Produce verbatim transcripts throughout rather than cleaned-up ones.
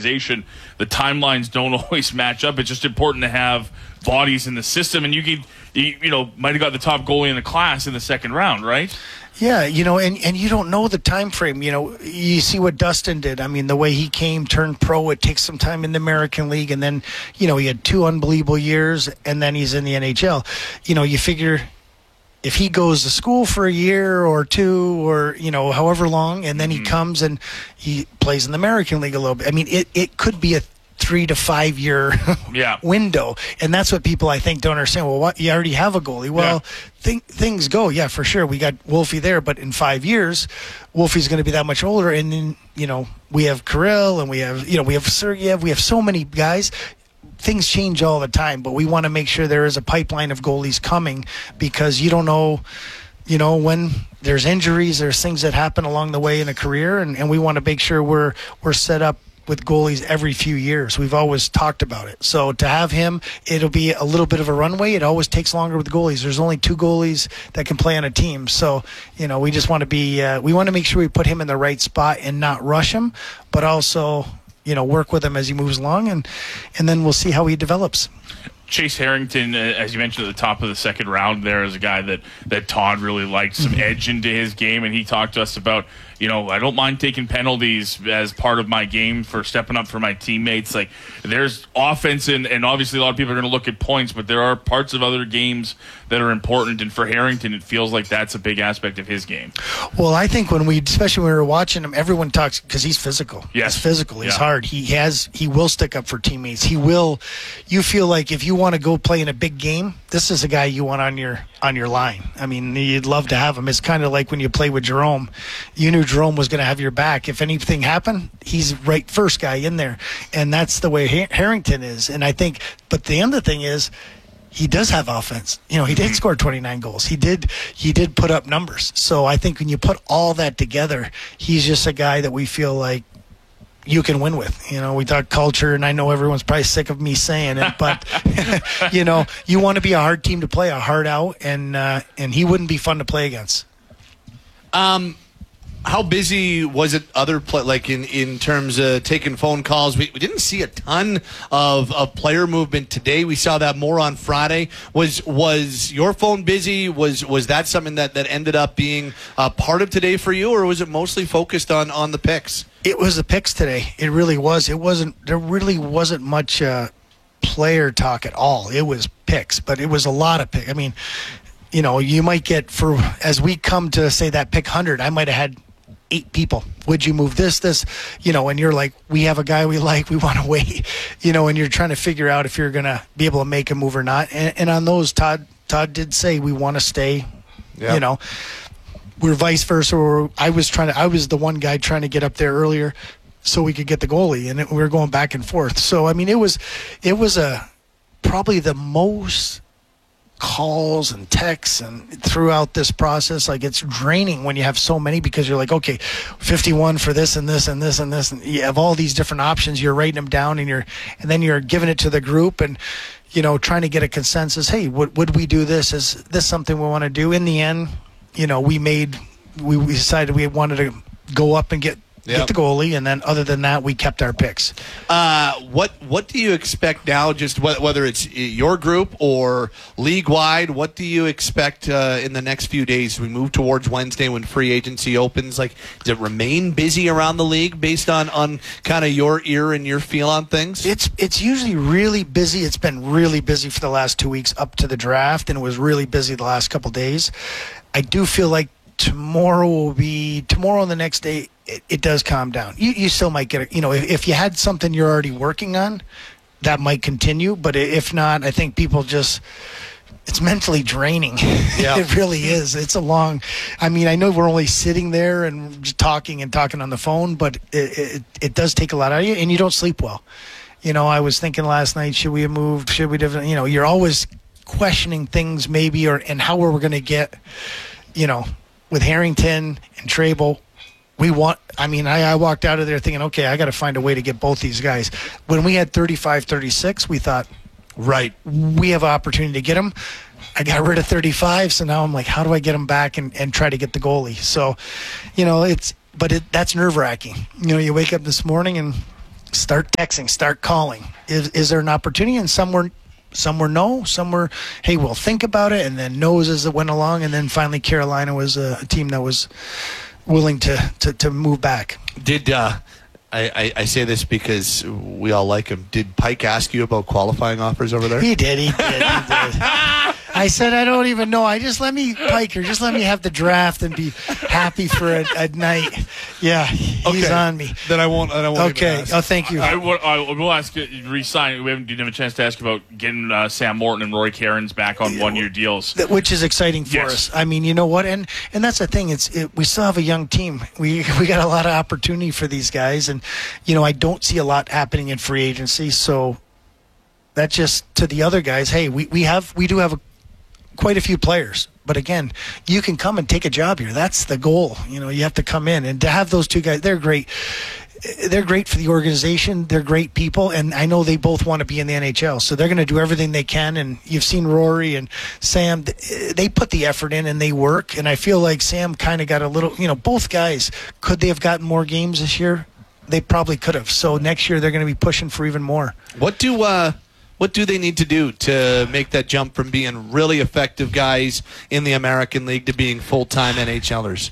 organization, the timelines don't always match up. It's just important to have bodies in the system, and you could, you, you know, might have got the top goalie in the class in the second round, right? Yeah, you know, and, and you don't know the time frame. You know, you see what Dustin did. I mean, the way he came, turned pro, it takes some time in the American League, and then, you know, he had two unbelievable years, and then he's in the N H L. You know, you figure if he goes to school for a year or two or, you know, however long, and then he mm-hmm. comes and he plays in the American League a little bit. I mean, it, it could be a three to five year yeah. window. And that's what people, I think, don't understand. Well, what, you already have a goalie. Well, yeah. th- things go. Yeah, for sure. We got Wolfie there, but in five years, Wolfie's going to be that much older. And then, you know, we have Kirill and we have, you know, we have Sergeyev. We have so many guys. Things change all the time, but we want to make sure there is a pipeline of goalies coming, because you don't know, you know, when there's injuries, there's things that happen along the way in a career, and, and we want to make sure we're we're set up with goalies every few years. We've always talked about it. So to have him, it'll be a little bit of a runway. It always takes longer with goalies. There's only two goalies that can play on a team. So, you know, we just want to be, uh, we want to make sure we put him in the right spot and not rush him, but also, you know, work with him as he moves along, and and then we'll see how he develops. Chase Harrington, uh, as you mentioned at the top of the second round, there is a guy that, that Todd really liked, some mm-hmm. edge into his game, and he talked to us about, you know, I don't mind taking penalties as part of my game for stepping up for my teammates. Like, there's offense, and, and obviously a lot of people are going to look at points, but there are parts of other games that are important, and for Harrington, it feels like that's a big aspect of his game. Well, I think when we, especially when we were watching him, everyone talks, because he's physical. Yes. He's physical. He's yeah. hard. He has, he will stick up for teammates. He will, you feel like if you want to go play in a big game, this is a guy you want on your on your line. I mean, you'd love to have him. It's kind of like when you play with Jerome. You knew Jerome was going to have your back. If anything happened, he's right first guy in there. And that's the way Harrington is. And I think, but the other thing is, he does have offense. You know, he did score twenty-nine goals. He did he did put up numbers. So I think when you put all that together, he's just a guy that we feel like you can win with. You know, we talk culture, and I know everyone's probably sick of me saying it, but you know, you want to be a hard team to play, a hard out, and uh, and he wouldn't be fun to play against. Um, how busy was it? Other play, like in, in terms of taking phone calls, we, we didn't see a ton of, of player movement today. We saw that more on Friday. Was was your phone busy? Was was that something that, that ended up being a part of today for you, or was it mostly focused on, on the picks? It was the picks today. It really was. It wasn't. There really wasn't much uh, player talk at all. It was picks, but it was a lot of picks. I mean, you know, you might get for as we come to say that pick one hundred, I might have had eight people. Would you move this, this, you know, and you're like, we have a guy we like, we want to wait, you know, and you're trying to figure out if you're going to be able to make a move or not. And, and on those, Todd, Todd did say we want to stay, yep. you know, we're vice versa. Or I was trying to, I was the one guy trying to get up there earlier so we could get the goalie, and it, we were going back and forth. So, I mean, it was, it was a, probably the most calls and texts and throughout this process. Like, it's draining when you have so many, because you're like, okay, fifty-one for this and this and this and this, and you have all these different options. You're writing them down, and you're and then you're giving it to the group, and you know, trying to get a consensus. Hey, would would we do this? Is this something we want to do? In the end, you know, we made we, we decided we wanted to go up and get Yep. get the goalie, and then other than that, we kept our picks. Uh, what what do you expect now, just wh- whether it's your group or league-wide, what do you expect uh, in the next few days? We move towards Wednesday when free agency opens. Like, does it remain busy around the league based on, on kind of your ear and your feel on things? It's it's usually really busy. It's been really busy for the last two weeks up to the draft, and it was really busy the last couple days. I do feel like tomorrow will be tomorrow and the next day it, it does calm down. You you still might get it, you know, if, if you had something you're already working on, that might continue, but if not, I think people just, it's mentally draining. Yeah. It really is. It's a long, I mean, I know we're only sitting there and just talking and talking on the phone, but it, it it does take a lot out of you, and you don't sleep well. You know, I was thinking last night, should we have moved? Should we have, you know, you're always questioning things maybe, or and how we're going to get, you know, with Harrington and Trable, we want, I mean, I, I walked out of there thinking, okay, I got to find a way to get both these guys. When we had thirty-five, thirty-six, we thought, right, we have an opportunity to get them. I got rid of thirty-five, so now I'm like, how do I get them back and, and try to get the goalie? So, you know, it's, but it, that's nerve-wracking. You know, you wake up this morning and start texting, start calling. Is, is there an opportunity? And some were, some were no, some were, hey, we'll think about it, and then no's as it went along. And then finally Carolina was a, a team that was willing to, to, to move back. Did uh, I, I, I say this because we all like him. Did Pike ask you about qualifying offers over there? He did, he did, he did. I said, I don't even know. I just let me, Piker, just let me have the draft and be happy for a, a night. Yeah, he's okay. on me. Then I won't. I don't want Okay. Oh, thank you. I, will, I will ask you, re-sign. We haven't didn't have a chance to ask you about getting uh, Sam Morton and Roy Cairns back on one-year deals, which is exciting for yes. us. I mean, you know what? And and that's the thing. It's it, we still have a young team. We we got a lot of opportunity for these guys, and you know, I don't see a lot happening in free agency. So that just to the other guys. Hey, we, we have we do have a quite a few players, but again, you can come and take a job here. That's the goal. You know, you have to come in, and to have those two guys, they're great. They're great for the organization. They're great people, and I know they both want to be in the N H L, so they're going to do everything they can. And you've seen Rory and Sam; they put the effort in and they work. And I feel like Sam kind of got a little. You know, both guys, could they have gotten more games this year? They probably could have. So next year they're going to be pushing for even more. What do uh What do they need to do to make that jump from being really effective guys in the American League to being full-time NHLers?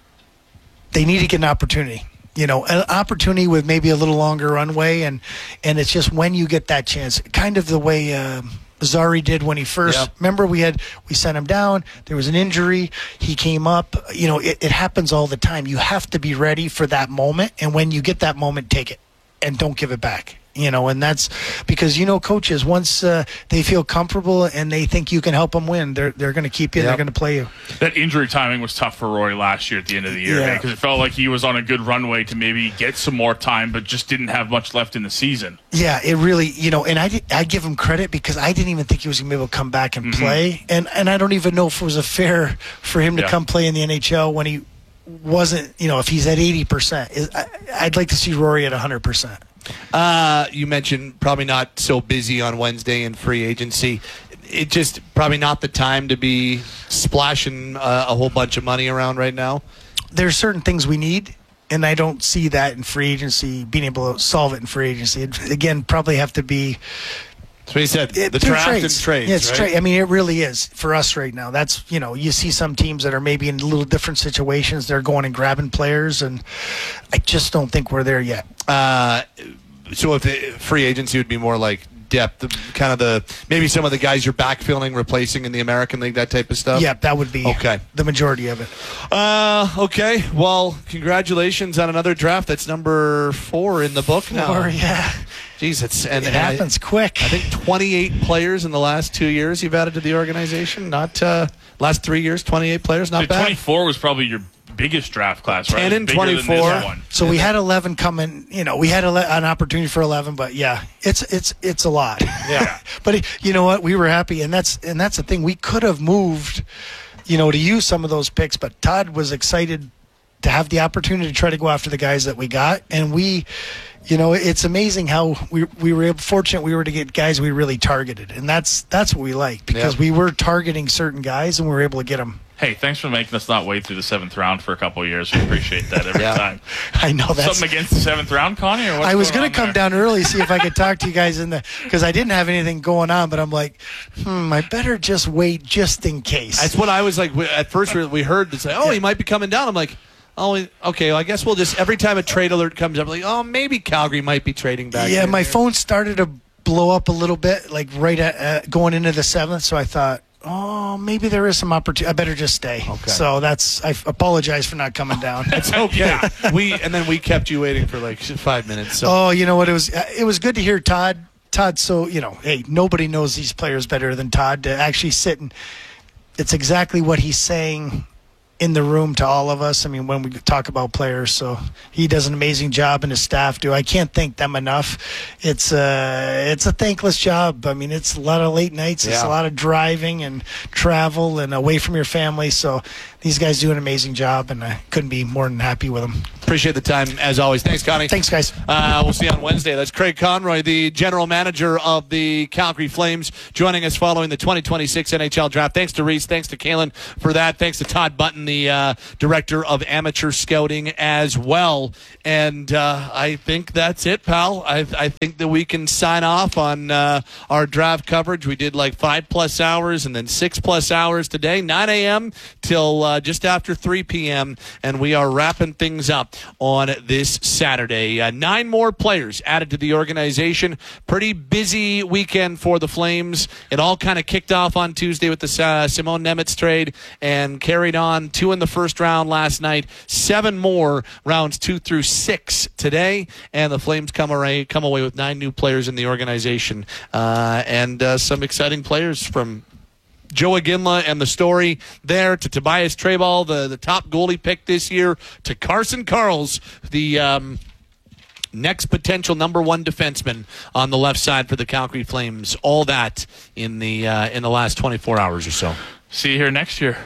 They need to get an opportunity. You know, an opportunity with maybe a little longer runway, and and it's just when you get that chance, kind of the way uh, Zari did when he first. Yep. Remember, we had we sent him down. There was an injury. He came up. You know, it, it happens all the time. You have to be ready for that moment, and when you get that moment, take it and don't give it back. You know, and that's because, you know, coaches, once uh, they feel comfortable and they think you can help them win, they're they're going to keep you. Yep. They're going to play you. That injury timing was tough for Roy last year at the end of the year, because yeah. it felt like he was on a good runway to maybe get some more time, but just didn't have much left in the season. Yeah, it really, you know, and I, I give him credit because I didn't even think he was going to be able to come back and mm-hmm. play. And, and I don't even know if it was a fair for him to yeah. come play in the N H L when he wasn't, you know, if he's at eighty percent. I'd like to see Rory at one hundred percent. Uh, you mentioned probably not so busy on Wednesday in free agency. It just probably not the time to be splashing uh, a whole bunch of money around right now. There's certain things we need, and I don't see that in free agency, being able to solve it in free agency. It, again, probably have to be. So he said it, the draft trades. and trades. Yeah, it's right? trade. I mean, it really is for us right now. That's, you know, you see some teams that are maybe in a little different situations. They're going and grabbing players, and I just don't think we're there yet. Uh, so if the free agency would be more like depth, kind of the maybe some of the guys you're backfilling, replacing in the American League, that type of stuff? Yeah, that would be okay. the majority of it. Uh, okay, well, congratulations on another draft. That's number four in the book now. Four, yeah. Jeez, it's and, it and happens I, quick. I think twenty-eight players in the last two years you've added to the organization. Not uh, last three years, twenty-eight players. Not the bad. twenty-four was probably your biggest draft class, right? ten and twenty-four. So we had eleven coming. You know, we had an opportunity for eleven, but yeah, it's it's it's a lot. Yeah. But you know what? We were happy, and that's and that's the thing. We could have moved, you know, to use some of those picks, but Todd was excited to have the opportunity to try to go after the guys that we got, and we. You know, it's amazing how we we were able, fortunate we were to get guys we really targeted, and that's that's what we like because yeah. we were targeting certain guys and we were able to get them. Hey, thanks for making us not wait through the seventh round for a couple of years. We appreciate that every yeah. time. I know that's something against the seventh round, Connie. Or what's I was going to come there? down early see if I could talk to you guys in the because I didn't have anything going on, but I'm like, hmm, I better just wait just in case. That's what I was like. At first, we heard to say, "Oh, yeah. he might be coming down." I'm like. Oh, okay. Well, I guess we'll just every time a trade alert comes up, like, oh, maybe Calgary might be trading back. Yeah, my there. phone started to blow up a little bit, like right at uh, going into the seventh. So I thought, oh, maybe there is some opportunity. I better just stay. Okay. So that's. I apologize for not coming down. It's okay. Yeah. We and then we kept you waiting for like five minutes. So. Oh, you know what? It was. It was good to hear Todd. Todd. So you know, hey, nobody knows these players better than Todd to actually sit and. It's exactly what he's saying. In the room to all of us. I mean, when we talk about players, so he does an amazing job, and his staff do. I can't thank them enough. It's a it's a thankless job. I mean, it's a lot of late nights. It's yeah. a lot of driving and travel and away from your family. So these guys do an amazing job, and I couldn't be more than happy with them. Appreciate the time as always. Thanks, Connie. Thanks, guys. Uh, we'll see you on Wednesday. That's Craig Conroy, the general manager of the Calgary Flames, joining us following the twenty twenty-six N H L draft. Thanks to Reese. Thanks to Kalen for that. Thanks to Todd Button. the uh, director of amateur scouting as well. And uh, I think that's it, pal. I, I think that we can sign off on uh, our draft coverage. We did like five plus hours and then six plus hours today, nine a.m. till uh, just after three p.m. And we are wrapping things up on this Saturday. Uh, nine more players added to the organization. Pretty busy weekend for the Flames. It all kind of kicked off on Tuesday with the uh, Simone Nemitz trade and carried on. Two in the first round last night. Seven more rounds two through six today. And the Flames come away, come away with nine new players in the organization. Uh, and uh, some exciting players from Joe Iginla and the story there to Tobias Treball, the, the top goalie pick this year, to Carson Karls, the um, next potential number one defenseman on the left side for the Calgary Flames. All that in the uh, in the last twenty-four hours or so. See you here next year.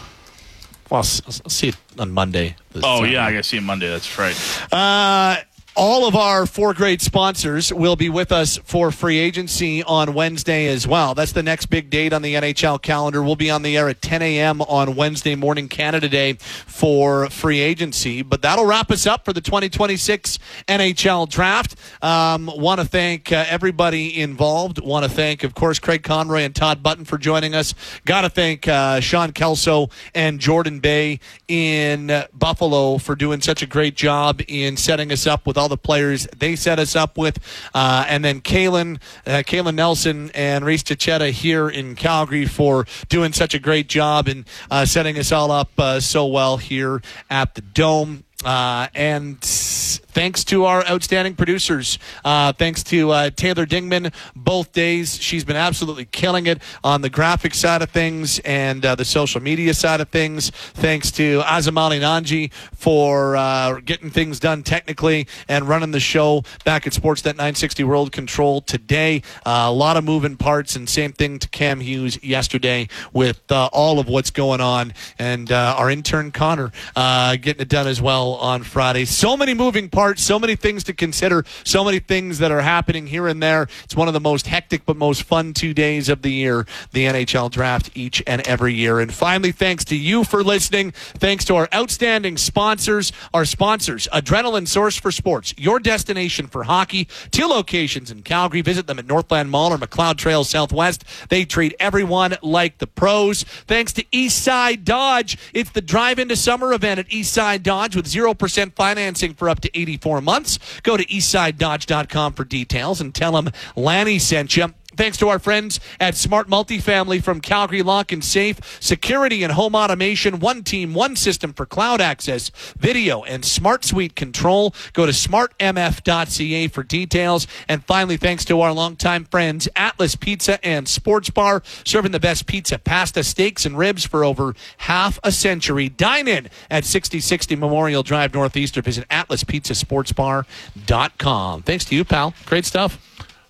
Well, I'll, I'll see it on Monday. Oh, Sunday. Yeah, I got to see you Monday. That's right. Uh, all of our four great sponsors will be with us for free agency on Wednesday as well. That's the next big date on the N H L calendar. We'll be on the air at ten a.m. on Wednesday morning, Canada Day, for free agency. But that'll wrap us up for the twenty twenty-six N H L draft. Um, want to thank uh, everybody involved. Want to thank, of course, Craig Conroy and Todd Button for joining us. Got to thank uh, Sean Kelso and Jordan Bay in uh, Buffalo for doing such a great job in setting us up with all the players they set us up with. Uh, and then Kalen, uh, Kalen Nelson and Reese Chichetta here in Calgary for doing such a great job and uh, setting us all up uh, so well here at the Dome. Uh, and thanks to our outstanding producers. Uh, thanks to uh, Taylor Dingman both days. She's been absolutely killing it on the graphic side of things and uh, the social media side of things. Thanks to Azamali Nanji for uh, getting things done technically and running the show back at Sportsnet nine sixty World Control today. Uh, a lot of moving parts, and same thing to Cam Hughes yesterday with uh, all of what's going on. And uh, our intern Connor uh, getting it done as well on Friday. So many moving parts, so many things to consider, so many things that are happening here and there. It's one of the most hectic but most fun two days of the year, the N H L draft each and every year. And finally, thanks to you for listening. Thanks to our outstanding sponsors. Our sponsors, Adrenaline Source for Sports, your destination for hockey. Two locations in Calgary. Visit them at Northland Mall or McLeod Trail Southwest. They treat everyone like the pros. Thanks to Eastside Dodge. It's the drive into summer event at Eastside Dodge with zero percent financing for up to eighty-four months. Go to eastside dodge dot com for details and tell them Lanny sent you. Thanks to our friends at Smart Multifamily from Calgary Lock and Safe, security and home automation, one team, one system for cloud access, video, and smart suite control. Go to smart m f dot c a for details. And finally, thanks to our longtime friends, Atlas Pizza and Sports Bar, serving the best pizza, pasta, steaks, and ribs for over half a century. Dine in at sixty sixty Memorial Drive Northeast or visit atlas pizza sports bar dot com. Thanks to you, pal. Great stuff.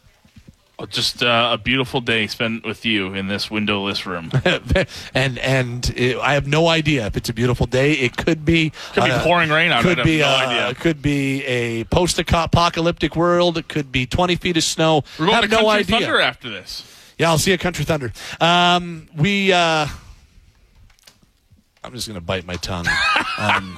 Just uh, a beautiful day spent with you in this windowless room. and and it, I have no idea if it's a beautiful day. It could be could be uh, pouring rain out. Could I be have no uh, idea. Could be a post-apocalyptic world. It could be twenty feet of snow. We're going have to no Country idea. Thunder after this. Yeah, I'll see a Country Thunder. Um, we. Uh, I'm just going to bite my tongue. Um,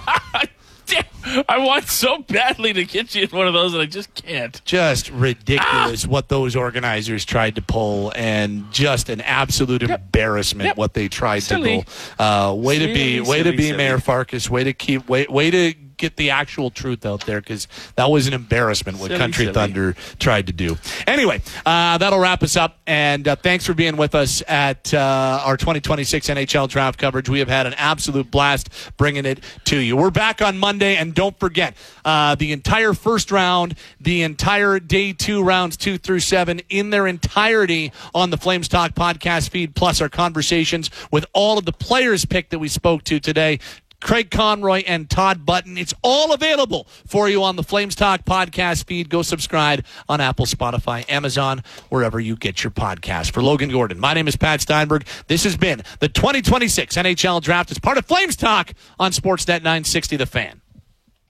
I want so badly to get you in one of those, and I just can't. Just ridiculous ah! what those organizers tried to pull, and just an absolute yep. embarrassment yep. what they tried silly. to pull. Uh, way silly, to be, way silly, to be, silly. Mayor Farkas. Way to keep, way, way to get the actual truth out there, because that was an embarrassment what silly, Country silly. Thunder tried to do. Anyway, uh, that'll wrap us up, and uh, thanks for being with us at uh, our twenty twenty-six N H L draft coverage. We have had an absolute blast bringing it to you. We're back on Monday, and don't forget, uh, the entire first round, the entire day two, rounds two through seven, in their entirety on the Flames Talk podcast feed, plus our conversations with all of the players picked that we spoke to today. Craig Conroy and Todd Button. It's all available for you on the Flames Talk podcast feed. Go subscribe on Apple, Spotify, Amazon, wherever you get your podcast. For Logan Gordon, my name is Pat Steinberg. This has been the twenty twenty-six N H L Draft as part of Flames Talk on Sportsnet nine sixty The Fan.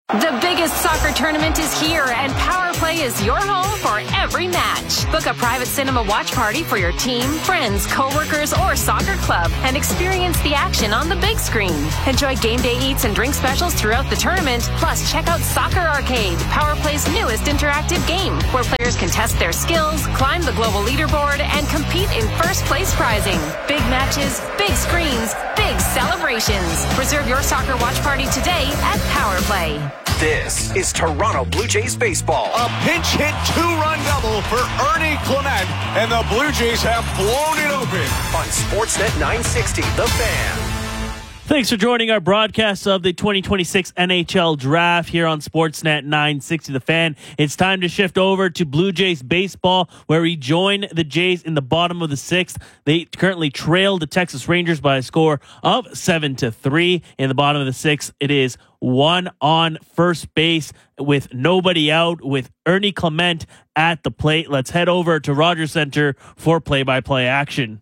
The biggest soccer tournament is here, and Power Play is your home for every match. Book a private cinema watch party for your team, friends, co-workers, or soccer club, and experience the action on the big screen. Enjoy game day eats and drink specials throughout the tournament. Plus, check out Soccer Arcade, Power Play's newest interactive game, where players can test their skills, climb the global leaderboard, and compete in first place prizing. Big matches, big screens, big celebrations. Reserve your soccer watch party today at Power Play. This is Toronto Blue Jays baseball. A pinch hit two-run double for Ernie Clement, and the Blue Jays have blown it open. On Sportsnet nine sixty, The Fan. Thanks for joining our broadcast of the twenty twenty-six N H L Draft here on Sportsnet nine sixty The Fan. It's time to shift over to Blue Jays baseball, where we join the Jays in the bottom of the sixth. They currently trail the Texas Rangers by a score of seven to three. In the bottom of the sixth, it is one on first base with nobody out, with Ernie Clement at the plate. Let's head over to Rogers Center for play-by-play action.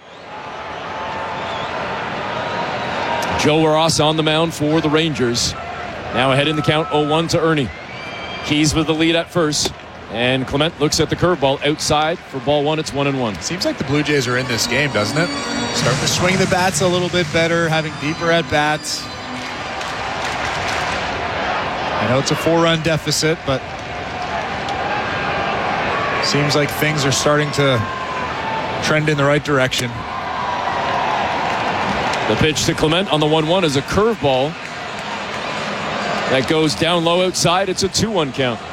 Joe Ross on the mound for the Rangers. Now ahead in the count, oh one to Ernie. Keys with the lead at first. And Clement looks at the curveball outside for ball one. It's one and one. Seems like the Blue Jays are in this game, doesn't it? Starting to swing the bats a little bit better, having deeper at bats. I know it's a four-run deficit, but seems like things are starting to trend in the right direction. The pitch to Clement on the one one is a curveball that goes down low outside. It's a two one count.